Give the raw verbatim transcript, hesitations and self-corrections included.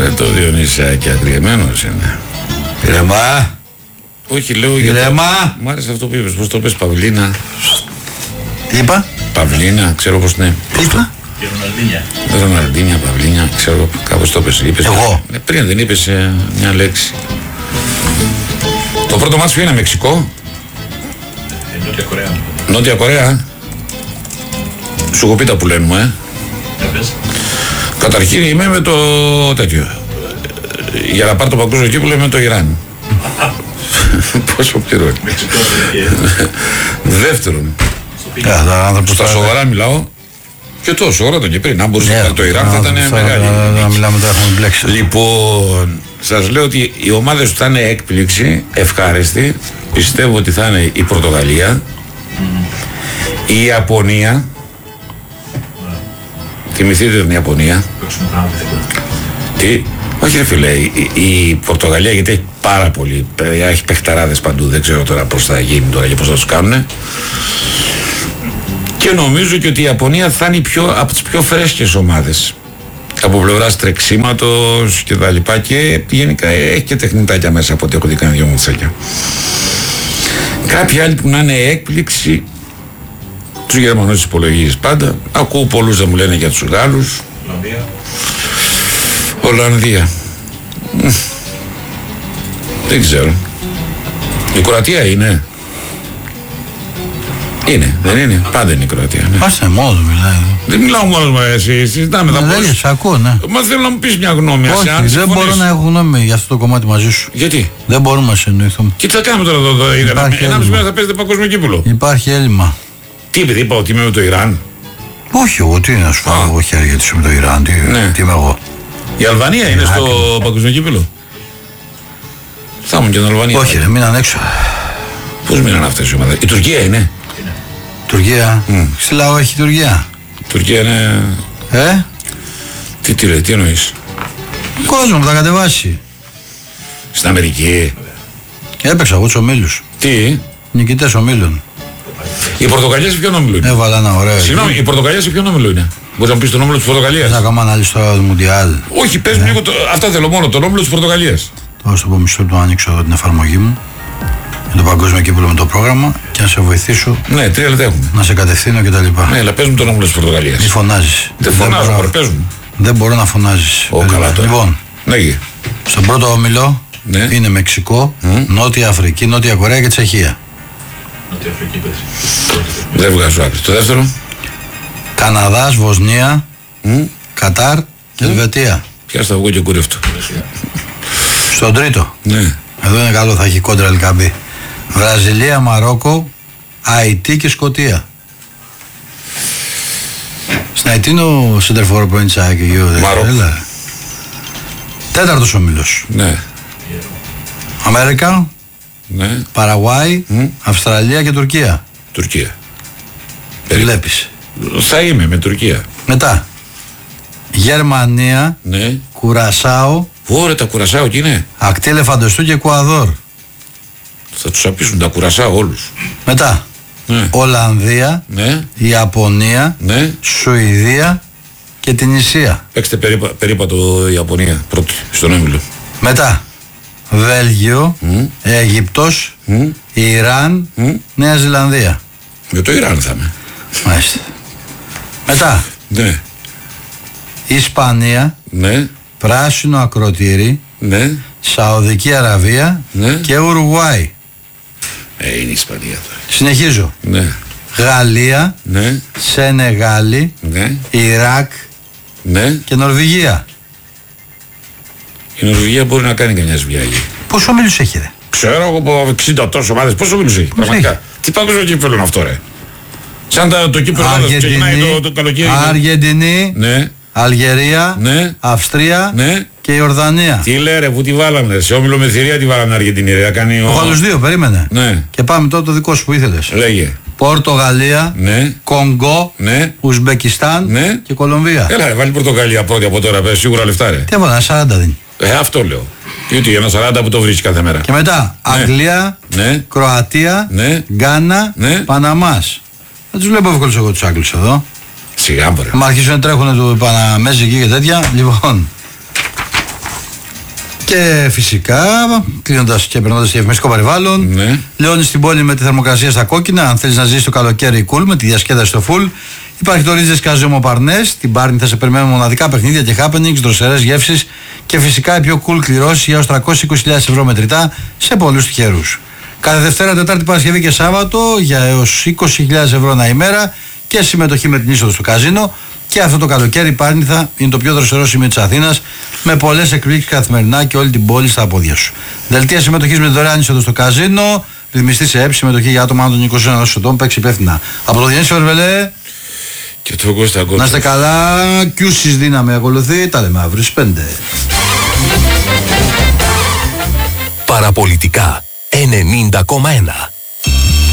Ρε το Διονυσάκι αγριεμένος είναι. Ηρεμά. Όχι, λέω για Ηρεμά. το... Μ' άρεσε αυτό που είπες, πώς το πες, Παυλίνα. Τι είπα? Παυλίνα, ξέρω πώς είναι. Τι είπα? Και Ροναλντίνια. Ροναλντίνια, Παυλίνια, ξέρω κάπως το πες. Είπες, Εγώ. ε, πριν δεν είπες ε, μια λέξη. Το πρώτο μάτς ποιο είναι, Μεξικό? Ε, Νότια Κορέα. Νότια Κορέα. Σου έχω πει τα που λένε μου, ε. Για πες. Καταρχήν είμαι με το τέτοιο. Για να πάρει το παγκόσμιο κύπελλο είμαι με το Ιράν. Πόσο πληρώνει. Μεξικό. Δεύτερον, Στα στα σοβαρά μιλάω. Και τόσο σοβαρά ήταν και πριν. Αν μπορούσε να πάρει το Ιράν θα ήταν μεγάλη. Να μιλάμε τώρα, έχουμε μπλέξει. Λοιπόν, σας λέω ότι οι ομάδες που θα είναι έκπληξη, ευχάριστη, πιστεύω ότι θα είναι η Πορτογαλία, η Ιαπωνία. Θυμηθείτε την Ιαπωνία. Τι, όχι ρε φίλε, η, η Πορτογαλία γιατί έχει πάρα πολύ, έχει παιχταράδες παντού, δεν ξέρω τώρα πώς θα γίνει τώρα και πώς θα τους κάνουνε. Και νομίζω και ότι η Ιαπωνία θα είναι πιο, από τις πιο φρέσκες ομάδες. Από πλευράς τρεξίματος και τα λοιπά και γενικά έχει και τεχνητάκια μέσα από ό,τι έχω δει κάνει δυο μουτσάκια. Κάποιοι άλλοι που να είναι έκπληξη, τους Γερμανούς υπολογίζεις πάντα. Ακούω πολλούς να μου λένε για τους Γάλλους. Ολλανδία. Ολλανδία. Δεν ξέρω. Η Κροατία είναι. Είναι, δεν είναι. Πάντα είναι η Κροατία. Ναι. Πάστε μόνο μιλάει. Δεν μιλάω μόνος μου, εσύ. Συζητάμε τα Δεν πώς. σ' ακούω, ναι. Μα θέλω να μου πεις μια γνώμη. Όχι, αν δεν συμφωνείς. μπορώ να έχω γνώμη για αυτό το κομμάτι μαζί σου. Γιατί? Δεν μπορούμε να συνεννοηθούμε. Και τι θα κάνουμε τώρα εδώ, εδώ Ιράν. Υπάρχει Ένα μισή έλλειμμα. μέρα θα παίζετε παγκόσμιο κύπελλο. Υπάρχει έλλειμμα. Τι επειδή είπα ότι είμαι με το Ιράν. Όχι, εγώ τι να σου Α. φάω, εγώ χέρια γιατί είσαι με το Ιράν. Τι, Ναι. τι είμαι εγώ. Η Αλβανία είναι στο παγκόσμιο κύπελλο. Θα ήμουν και στην Αλβανία. Όχι, ρε, μείναν έξω. Πώς μείναν αυτές οι ομάδες. Η Τουρκία είναι. Τουρκία. Μμ. Στη λαό έχει Τουρκία. Η Τουρκία είναι. Ε, Τι, τι λέει, τι εννοείς. κόσμο που θα κατεβάσει. Στην Αμερική. Έπαιξα εγώ τους ομίλους. Τι. Νικητές ομίλων. Η Πορτογαλία σε ποιον όμιλο είναι. Έβαλα ένα ωραίο. Συγγνώμη, η Πορτογαλία σε ποιον όμιλο είναι. Μπορείς να μου πεις τον όμιλο της Πορτογαλίας. Θα κάνουμε ανάλυση τώρα του Μουντιάλ. Όχι, πες μου λίγο. το- Αυτά θέλω μόνο. Τον όμιλο της Πορτογαλίας. Τώρα στο πω μισό λεπτό να ανοίξω εδώ την εφαρμογή μου για το παγκόσμιο κύπελλο με το πρόγραμμα και να σε βοηθήσω Ναι, τρία λεπτά έχουμε. να σε κατευθύνω κτλ. Ναι, αλλά πες μου τον όμιλο της Πορτογαλίας. Μη φωνάζεις. Δεν φωνάζω, μπορώ- μωρέ, πες μου. Δεν μπορώ να φωνάζεις. Ω, καλά τώρα. Λοιπόν, Ναι, γε. στον πρώτο όμιλο Ναι. είναι Μεξικό, Νότια Αφρική, Νότια Κορέα και Τσεχία. Νότια Αφρική πες. Δεν βγάζω άκρη. Το δεύτερο. Καναδάς, Βοσνία, Μμ. Κατάρ και Ελβετία. Πιάστα τα βγω και κούρευτο. Στον τρίτο, Ναι. εδώ είναι καλό, θα έχει κόντρα Ελκαμπή. Βραζιλία, Μαρόκο, Αϊτή και Σκωτία. Στην Αϊτή είναι ο Σεντερφόρο που είναι Τσάκη. Μαρόκο. Τέταρτος όμιλος. Ναι. Αμέρικα, Ναι. Παραγουάη, Μμ. Αυστραλία και Τουρκία. Τουρκία. Βλέπεις. Θα είμαι με Τουρκία. Μετά, Γερμανία, Ναι. Κουρασάο, Ωραία, τα κουρασάω τι είναι. Ακτή Ελεφαντοστού και Εκουαδόρ. Θα τους απίσουν τα κουρασάω όλους. Μετά, Ναι. Ολλανδία, Ναι. Ιαπωνία, Ναι. Σουηδία και την Ισία. Παίξτε περίπα, περίπατο Ιαπωνία πρώτη στον όμιλο. Μετά, Βέλγιο, Αίγυπτος, Μμ. Ιράν, Μμ. Νέα Ζηλανδία. Με το Ιράν θα είμαι. Μάλιστα. Μετά, Ναι. Ισπανία, Ναι. Πράσινο Ακροτήρι, Ναι. Σαουδική Αραβία Ναι. και Ουρουγουάη. Ε, είναι η Ισπανία τώρα. Συνεχίζω. Ναι. Γαλλία, Ναι. Σενεγάλη, Ναι. Ιράκ Ναι. και Νορβηγία. Η Νορβηγία μπορεί να κάνει καμιά σβιάγη. Πόσο όμιλους έχει, ρε? Ξέρω εγώ από εξήντα τόσο ομάδες. Πόσο όμιλους έχει. Πραγματικά. Τι παγκόσμιο κύπελλο είναι αυτό, ρε. Σαν τα, το κύπελλο που ξεκινάει το, το καλοκαίρι. Αργεντινή, Ναι. Αλγερία, Ναι. Αυστρία Ναι. και Ιορδανία. Τι λέει ρε, πού τη βάλαμε, ρε. Σε όμιλο με θηρία τη βάλαμε Αργεντινή, ρε. Θα κάνει ο... Έχω άλλους δύο, περίμενε. Ναι. Και πάμε τώρα το δικό σου που ήθελες. Λέγε. Πορτογαλία, Ναι. Κονγκό, Ναι. Ουσμπεκιστάν Ναι. και Κολομβία. Έλα, ρε, βάλει Πορτογαλία πρώτη από τώρα, πες, σίγουρα λεφτά, ρε. Τι έβαλα, σαράντα δίνει. Ε, αυτό λέω. Και ότι ένα σαράντα που το βρίσκει κάθε μέρα. Και μετά, Αγγλία, Ναι. Κροατία, Ναι. Γκάνα, Ναι. Παναμάς. Δεν τους βλέπω εύκολους εγώ τους Άγγλους εδώ. Σιγά, μπρε. Αν αρχίσουν να τρέχουν του Παναμέζικοι και τέτοια, λοιπόν. Και φυσικά, κλείνοντας και περνώντας στο διαφημιστικό περιβάλλον, ναι. Λιώνεις την πόλη με τη θερμοκρασία στα κόκκινα. Αν θέλεις να ζήσεις το καλοκαίρι cool με τη διασκέδαση στο full, υπάρχει το Ρίτζες Καζιόμο Παρνές. Την Πάρνη θα σε περιμένουν μοναδικά παιχνίδια και happenings, δροσερές γεύσεις και φυσικά οι πιο cool κληρώσεις για έως τριακόσιες είκοσι χιλιάδες ευρώ μετρητά σε πολλούς τυχερούς. Κάθε Δευτέρα, Τετάρτη, Παρασκευή και Σάββατο για έως είκοσι χιλιάδες ευρώ ανά ημέρα και συμμετοχή με την είσοδο στο καζίνο. Και αυτό το καλοκαίρι η Πάρνηθα είναι το πιο δροσερό σημείο της Αθήνας με πολλές εκπλήξεις καθημερινά και όλη την πόλη στα πόδια σου. Δελτία συμμετοχής με δωρεάν είσοδο στο καζίνο, ρυθμιστή σε έψη, συμμετοχή για άτομα άνω των είκοσι ενός ετών, παίξει υπεύθυνα. Από το Διονύση Βερβελέ. Και το Κώστα Κότσο. Να είστε καλά, Κιούσης δύναμη ακολουθεί, τα λέμε αύριο στις πέντε. Παραπολιτικά ενενήντα κόμμα ένα.